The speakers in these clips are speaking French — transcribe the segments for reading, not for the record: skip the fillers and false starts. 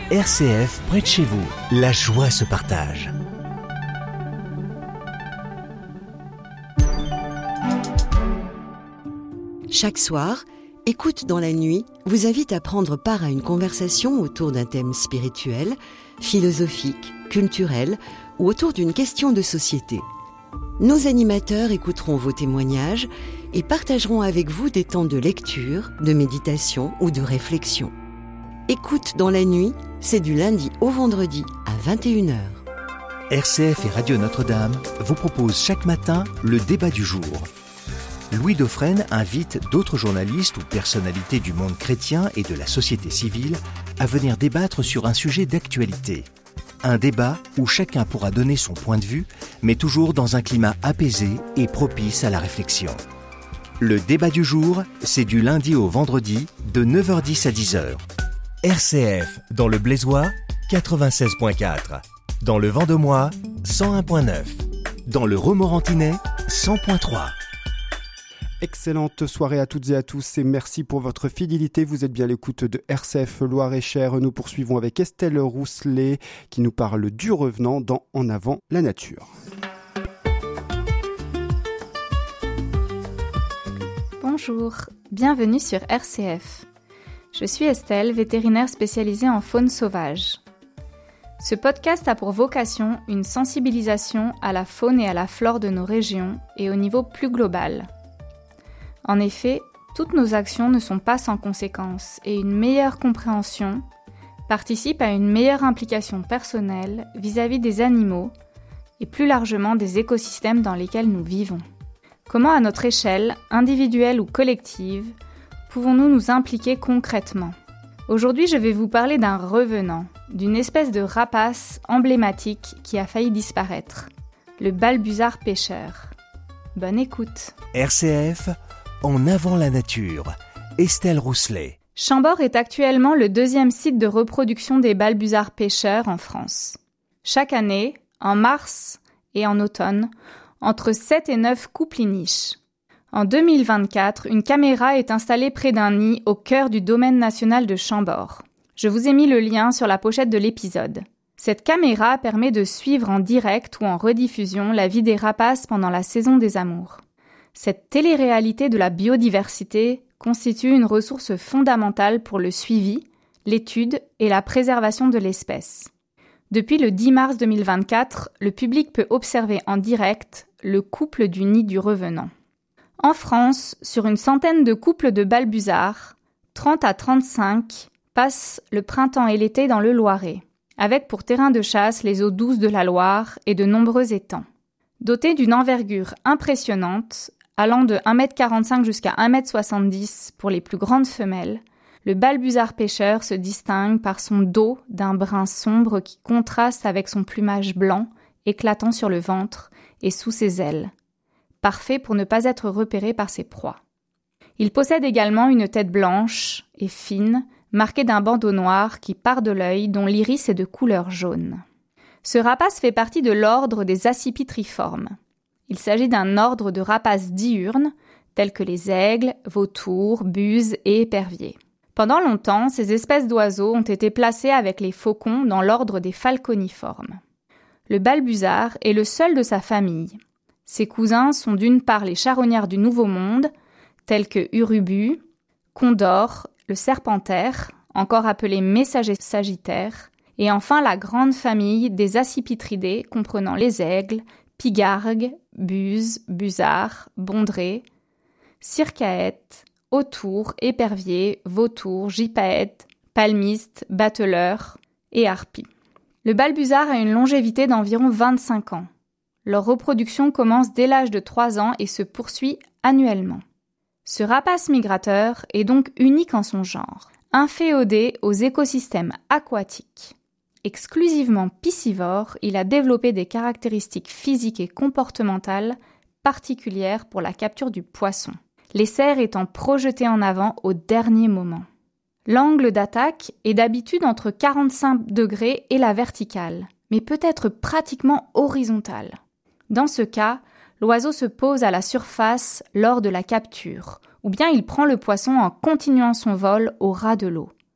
RCF près de chez vous. La joie se partage. Chaque soir, Écoute dans la nuit vous invite à prendre part à une conversation autour d'un thème spirituel, philosophique, culturel ou autour d'une question de société. Nos animateurs écouteront vos témoignages et partageront avec vous des temps de lecture, de méditation ou de réflexion. Écoute dans la nuit, c'est du lundi au vendredi à 21h. RCF et Radio Notre-Dame vous proposent chaque matin le débat du jour. Louis Dauphren invite d'autres journalistes ou personnalités du monde chrétien et de la société civile à venir débattre sur un sujet d'actualité. Un débat où chacun pourra donner son point de vue, mais toujours dans un climat apaisé et propice à la réflexion. Le débat du jour, c'est du lundi au vendredi de 9h10 à 10h. RCF dans le Blaisois, 96.4. Dans le Vendomois, 101.9. Dans le Romorantinais, 100.3. Excellente soirée à toutes et à tous et merci pour votre fidélité. Vous êtes bien à l'écoute de RCF Loire-et-Cher. Nous poursuivons avec Estelle Rousselet qui nous parle du revenant dans En avant la nature. Bonjour, bienvenue sur RCF. Je suis Estelle, vétérinaire spécialisée en faune sauvage. Ce podcast a pour vocation une sensibilisation à la faune et à la flore de nos régions et au niveau plus global. En effet, toutes nos actions ne sont pas sans conséquences et une meilleure compréhension participe à une meilleure implication personnelle vis-à-vis des animaux et plus largement des écosystèmes dans lesquels nous vivons. Comment à notre échelle, individuelle ou collective, pouvons-nous nous impliquer concrètement ? Aujourd'hui, je vais vous parler d'un revenant, d'une espèce de rapace emblématique qui a failli disparaître, le balbuzard pêcheur. Bonne écoute. RCF, En avant la nature, Estelle Rousselet. Chambord est actuellement le deuxième site de reproduction des balbuzards pêcheurs en France. Chaque année, en mars et en automne, entre 7 et 9 couples y nichent. En 2024, une caméra est installée près d'un nid au cœur du domaine national de Chambord. Je vous ai mis le lien sur la pochette de l'épisode. Cette caméra permet de suivre en direct ou en rediffusion la vie des rapaces pendant la saison des amours. Cette télé-réalité de la biodiversité constitue une ressource fondamentale pour le suivi, l'étude et la préservation de l'espèce. Depuis le 10 mars 2024, le public peut observer en direct le couple du nid du revenant. En France, sur une centaine de couples de balbuzards, 30 à 35 passent le printemps et l'été dans le Loiret, avec pour terrain de chasse les eaux douces de la Loire et de nombreux étangs. Doté d'une envergure impressionnante, allant de 1,45 m jusqu'à 1,70 m pour les plus grandes femelles, le balbuzard pêcheur se distingue par son dos d'un brun sombre qui contraste avec son plumage blanc éclatant sur le ventre et sous ses ailes, parfait pour ne pas être repéré par ses proies. Il possède également une tête blanche et fine, marquée d'un bandeau noir qui part de l'œil dont l'iris est de couleur jaune. Ce rapace fait partie de l'ordre des accipitriformes. Il s'agit d'un ordre de rapaces diurnes, tels que les aigles, vautours, buses et éperviers. Pendant longtemps, ces espèces d'oiseaux ont été placées avec les faucons dans l'ordre des falconiformes. Le balbuzard est le seul de sa famille. Ses cousins sont d'une part les charognards du Nouveau Monde, tels que Urubu, Condor, le serpentaire, encore appelé messager sagittaire, et enfin la grande famille des accipitridés comprenant les aigles, pigargues, buses, busards, bondrées, circaètes, autours, éperviers, vautours, gypaètes, palmistes, bateleurs et harpies. Le balbuzard a une longévité d'environ 25 ans. Leur reproduction commence dès l'âge de 3 ans et se poursuit annuellement. Ce rapace migrateur est donc unique en son genre, inféodé aux écosystèmes aquatiques. Exclusivement piscivore, il a développé des caractéristiques physiques et comportementales particulières pour la capture du poisson, les serres étant projetées en avant au dernier moment. L'angle d'attaque est d'habitude entre 45 degrés et la verticale, mais peut être pratiquement horizontale. Dans ce cas, l'oiseau se pose à la surface lors de la capture, ou bien il prend le poisson en continuant son vol au ras de l'eau.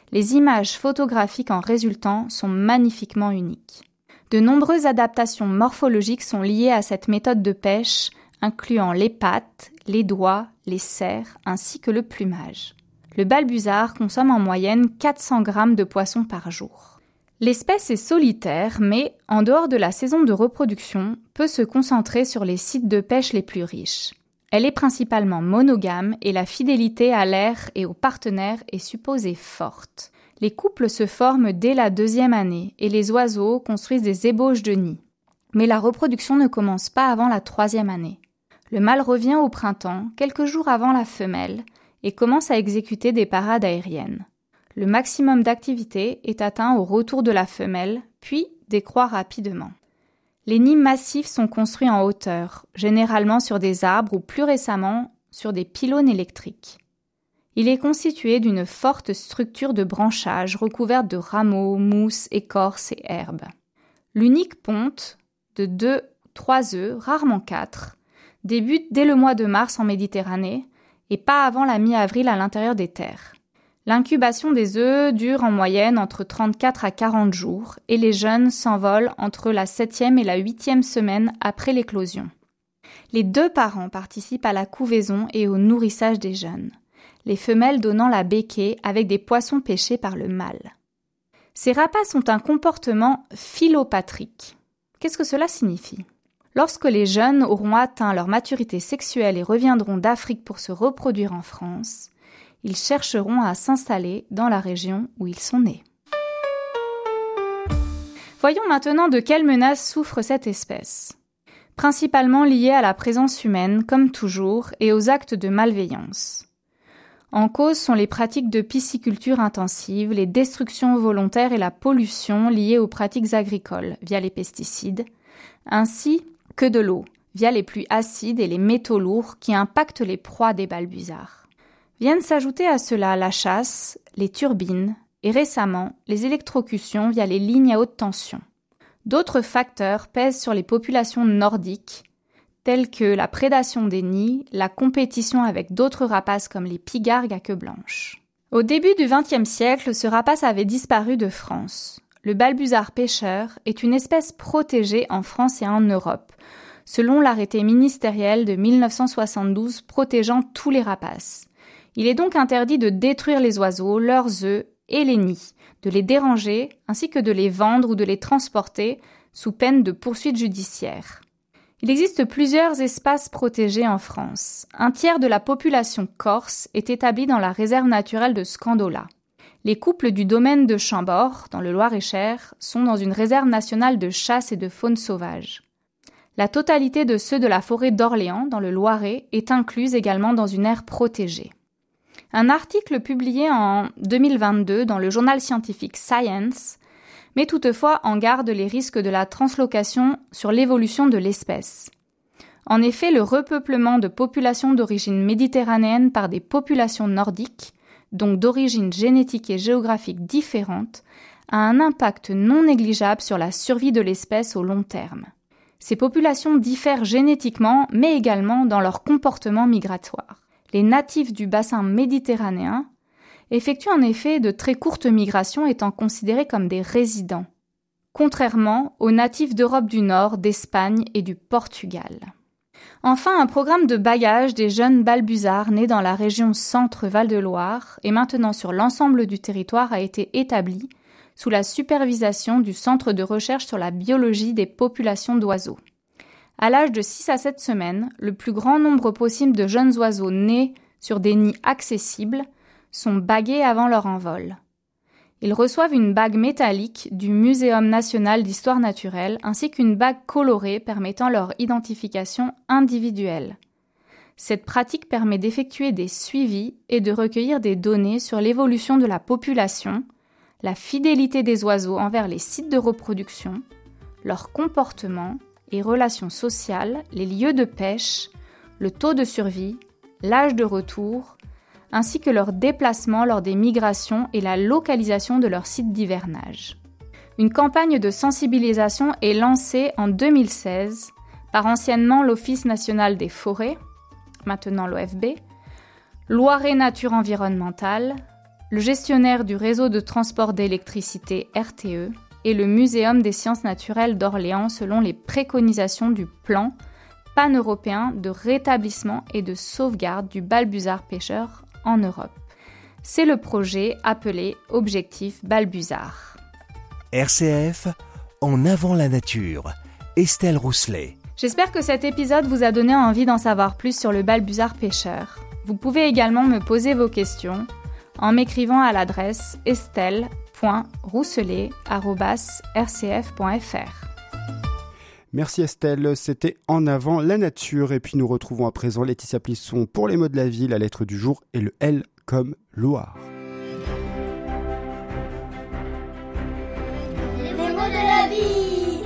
Les images photographiques en résultant sont magnifiquement uniques. De nombreuses adaptations morphologiques sont liées à cette méthode de pêche, incluant les pattes, les doigts, les serres, ainsi que le plumage. Le balbuzard consomme en moyenne 400 grammes de poisson par jour. L'espèce est solitaire, mais, en dehors de la saison de reproduction, peut se concentrer sur les sites de pêche les plus riches. Elle est principalement monogame et la fidélité à l'air et aux partenaires est supposée forte. Les couples se forment dès la 2e année et les oiseaux construisent des ébauches de nids. Mais la reproduction ne commence pas avant la 3e année. Le mâle revient au printemps, quelques jours avant la femelle, et commence à exécuter des parades aériennes. Le maximum d'activité est atteint au retour de la femelle, puis décroît rapidement. Les nids massifs sont construits en hauteur, généralement sur des arbres ou plus récemment sur des pylônes électriques. Il est constitué d'une forte structure de branchage recouverte de rameaux, mousses, écorces et herbes. L'unique ponte, de 2-3 œufs, rarement 4, débute dès le mois de mars en Méditerranée et pas avant la mi-avril à l'intérieur des terres. L'incubation des œufs dure en moyenne entre 34 à 40 jours et les jeunes s'envolent entre la 7e et la 8e semaine après l'éclosion. Les 2 parents participent à la couvaison et au nourrissage des jeunes, les femelles donnant la béquée avec des poissons pêchés par le mâle. Ces rapaces ont un comportement philopatrique. Qu'est-ce que cela signifie ? Lorsque les jeunes auront atteint leur maturité sexuelle et reviendront d'Afrique pour se reproduire en France, ils chercheront à s'installer dans la région où ils sont nés. Voyons maintenant de quelles menaces souffre cette espèce. Principalement liées à la présence humaine, comme toujours, et aux actes de malveillance. En cause sont les pratiques de pisciculture intensive, les destructions volontaires et la pollution liées aux pratiques agricoles via les pesticides, ainsi que de l'eau via les pluies acides et les métaux lourds qui impactent les proies des balbuzards. Viennent s'ajouter à cela la chasse, les turbines et récemment les électrocutions via les lignes à haute tension. D'autres facteurs pèsent sur les populations nordiques, tels que la prédation des nids, la compétition avec d'autres rapaces comme les pigargues à queue blanche. Au début du XXe siècle, ce rapace avait disparu de France. Le balbuzard pêcheur est une espèce protégée en France et en Europe, selon l'arrêté ministériel de 1972 protégeant tous les rapaces. Il est donc interdit de détruire les oiseaux, leurs œufs et les nids, de les déranger ainsi que de les vendre ou de les transporter sous peine de poursuites judiciaires. Il existe plusieurs espaces protégés en France. Un tiers de la population corse est établie dans la réserve naturelle de Scandola. Les couples du domaine de Chambord, dans le Loir-et-Cher, sont dans une réserve nationale de chasse et de faune sauvage. La totalité de ceux de la forêt d'Orléans, dans le Loiret, est incluse également dans une aire protégée. Un article publié en 2022 dans le journal scientifique Science met toutefois en garde les risques de la translocation sur l'évolution de l'espèce. En effet, le repeuplement de populations d'origine méditerranéenne par des populations nordiques, donc d'origine génétique et géographique différentes, a un impact non négligeable sur la survie de l'espèce au long terme. Ces populations diffèrent génétiquement, mais également dans leur comportement migratoire. Les natifs du bassin méditerranéen effectuent en effet de très courtes migrations étant considérés comme des résidents, contrairement aux natifs d'Europe du Nord, d'Espagne et du Portugal. Enfin, un programme de bagage des jeunes balbuzards nés dans la région Centre-Val-de-Loire et maintenant sur l'ensemble du territoire a été établi sous la supervision du Centre de recherche sur la biologie des populations d'oiseaux. À l'âge de 6 à 7 semaines, le plus grand nombre possible de jeunes oiseaux nés sur des nids accessibles sont bagués avant leur envol. Ils reçoivent une bague métallique du Muséum national d'histoire naturelle ainsi qu'une bague colorée permettant leur identification individuelle. Cette pratique permet d'effectuer des suivis et de recueillir des données sur l'évolution de la population, la fidélité des oiseaux envers les sites de reproduction, leur comportement et relations sociales, les lieux de pêche, le taux de survie, l'âge de retour, ainsi que leur déplacement lors des migrations et la localisation de leur site d'hivernage. Une campagne de sensibilisation est lancée en 2016 par anciennement l'Office national des forêts, maintenant l'OFB, Loiret Nature Environnementale, le gestionnaire du réseau de transport d'électricité RTE et le Muséum des sciences naturelles d'Orléans selon les préconisations du plan pan-européen de rétablissement et de sauvegarde du balbuzard pêcheur en Europe. C'est le projet appelé Objectif Balbuzard. RCF, en avant la nature. Estelle Rousselet. J'espère que cet épisode vous a donné envie d'en savoir plus sur le balbuzard pêcheur. Vous pouvez également me poser vos questions en m'écrivant à l'adresse estelle.rousselet@rcf.fr. Merci Estelle, c'était En avant la nature. Et puis nous retrouvons à présent Laetitia Plisson pour les mots de la vie, la lettre du jour et le L comme Loire. Les mots de la vie.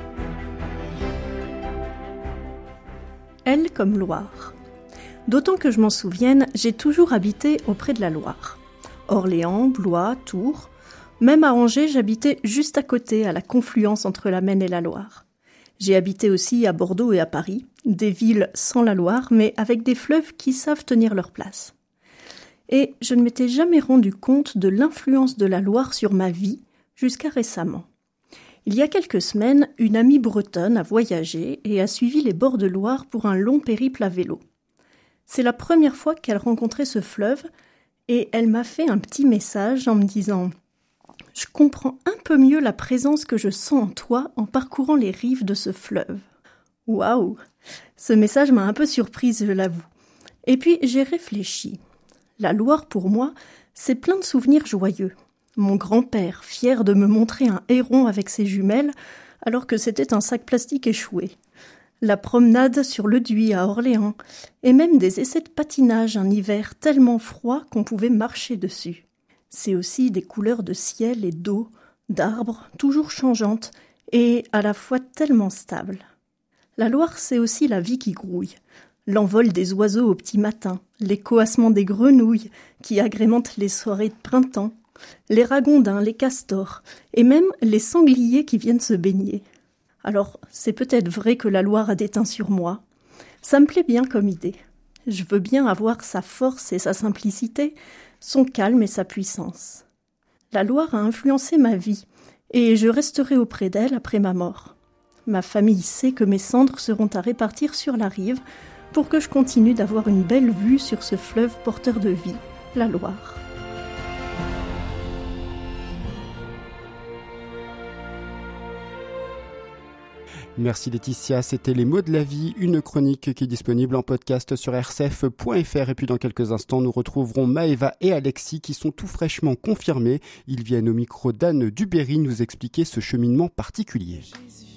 L comme Loire. D'autant que je m'en souvienne, j'ai toujours habité auprès de la Loire. Orléans, Blois, Tours. Même à Angers, j'habitais juste à côté, à la confluence entre la Maine et la Loire. J'ai habité aussi à Bordeaux et à Paris, des villes sans la Loire, mais avec des fleuves qui savent tenir leur place. Et je ne m'étais jamais rendu compte de l'influence de la Loire sur ma vie, jusqu'à récemment. Il y a quelques semaines, une amie bretonne a voyagé et a suivi les bords de Loire pour un long périple à vélo. C'est la première fois qu'elle rencontrait ce fleuve et elle m'a fait un petit message en me disant « Je comprends un peu mieux la présence que je sens en toi en parcourant les rives de ce fleuve. » Waouh ! Ce message m'a un peu surprise, je l'avoue. Et puis j'ai réfléchi. La Loire, pour moi, c'est plein de souvenirs joyeux. Mon grand-père, fier de me montrer un héron avec ses jumelles, alors que c'était un sac plastique échoué. La promenade sur le Duy à Orléans, et même des essais de patinage un hiver tellement froid qu'on pouvait marcher dessus. C'est aussi des couleurs de ciel et d'eau, d'arbres, toujours changeantes, et à la fois tellement stables. La Loire, c'est aussi la vie qui grouille. L'envol des oiseaux au petit matin, les coassements des grenouilles qui agrémentent les soirées de printemps, les ragondins, les castors, et même les sangliers qui viennent se baigner. Alors, c'est peut-être vrai que la Loire a déteint sur moi. Ça me plaît bien comme idée. Je veux bien avoir sa force et sa simplicité, son calme et sa puissance. La Loire a influencé ma vie, et je resterai auprès d'elle après ma mort. Ma famille sait que mes cendres seront à répartir sur la rive pour que je continue d'avoir une belle vue sur ce fleuve porteur de vie, la Loire. Merci Laetitia, c'était Les mots de la vie, une chronique qui est disponible en podcast sur rcf.fr. Et puis dans quelques instants, nous retrouverons Maëva et Alexis qui sont tout fraîchement confirmés. Ils viennent au micro d'Anne Dubéry nous expliquer ce cheminement particulier.